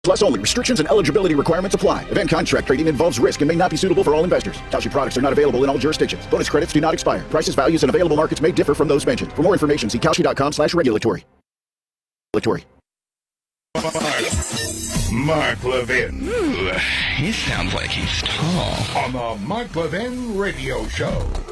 Plus only. Restrictions and eligibility requirements apply. Event contract trading involves risk and may not be suitable for all investors. Kalshi products are not available in all jurisdictions. Bonus credits do not expire. Prices, values, and available markets may differ from those mentioned. For more information, see Kalshi.com/regulatory. Mark Levin. Ooh, he sounds like he's tall. On the Mark Levin Radio Show.